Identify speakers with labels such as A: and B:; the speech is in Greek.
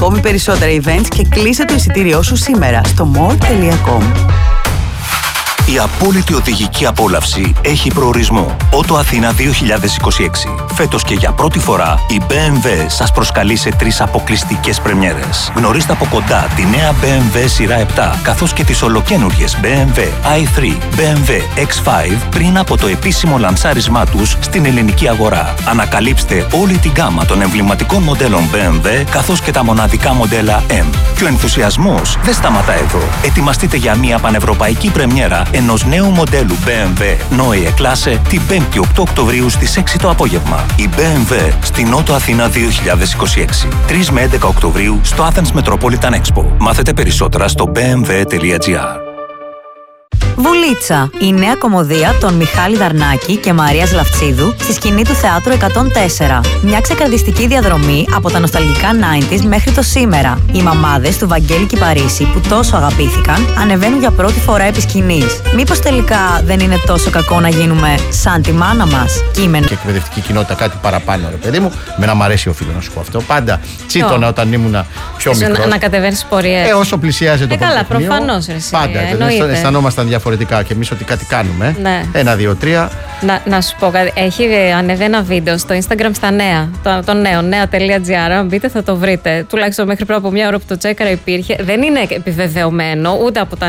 A: ακόμη περισσότερα events και κλείσε το εισιτήριό σου σήμερα στο more.com.
B: Η απόλυτη οδηγική απόλαυση έχει προορισμό. Ότο Αθήνα 2026. Φέτος και για πρώτη φορά η BMW σας προσκαλεί σε 3 αποκλειστικές πρεμιέρες. Γνωρίστε από κοντά τη νέα BMW σειρά 7, καθώς και τις ολοκαίνουργιες BMW i3, BMW X5 πριν από το επίσημο λανσάρισμά τους στην ελληνική αγορά. Ανακαλύψτε όλη την γκάμα των εμβληματικών μοντέλων BMW, καθώς και τα μοναδικά μοντέλα M. Και ο ενθουσιασμός δεν σταματά εδώ. Ετοιμαστείτε για μια πανευρωπαϊκή πρεμιέρα ενός νέου μοντέλου BMW Neue Klasse την 5η 8 Οκτωβρίου στις 6 το απόγευμα. Η BMW στην Ότο Αθήνα 2026. 3 με 11 Οκτωβρίου στο Athens Metropolitan Expo. Μάθετε περισσότερα στο bmw.gr.
C: Βουλίτσα, η νέα κομμωδία των Μιχάλη Δαρνάκη και Μαρίας Λαφτσίδου στη σκηνή του Θεάτρου 104. Μια ξεκαρδιστική διαδρομή από τα νοσταλγικά 90s μέχρι το σήμερα. Οι μαμάδες του Βαγγέλη Κυπαρίσι που τόσο αγαπήθηκαν ανεβαίνουν για πρώτη φορά επί σκηνής. Μήπως τελικά δεν είναι τόσο κακό να γίνουμε σαν τη μάνα μας? Κείμενο.
D: Και εκπαιδευτική κοινότητα κάτι παραπάνω, ρε παιδί μου. Με να αρέσει οφείλω να σου πω αυτό. Πάντα τσίτωνα όταν ήμουν πιο μικρός.
C: Να κατεβαίνεις πορείες.
D: Όσο πλησιάζει το
C: Καλά, προφανώς.
D: Πάντα. Αισθανόμασταν διαφορετικά και εμείς ότι κάτι κάνουμε.
C: Ναι.
D: 1, 2, 3.
C: Να σου πω κάτι. Έχει ανεβεί ένα βίντεο στο Instagram στα νέα. Το νέο, νέα.gr. Αν μπείτε θα το βρείτε. Τουλάχιστον μέχρι πριν από μια ώρα που το τσέκαρα υπήρχε. Δεν είναι επιβεβαιωμένο ούτε από τα